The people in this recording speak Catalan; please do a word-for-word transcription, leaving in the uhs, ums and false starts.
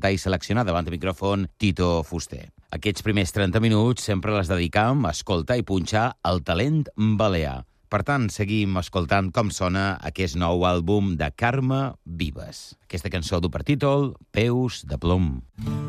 presentar i seleccionar davant del micròfon Tito Fuster. Aquests primers trenta minuts sempre les dedicam a escoltar i punxar el talent balear. Per tant, seguim escoltant com sona aquest nou àlbum de Carme Vives. Aquesta cançó du per títol Peus de plom.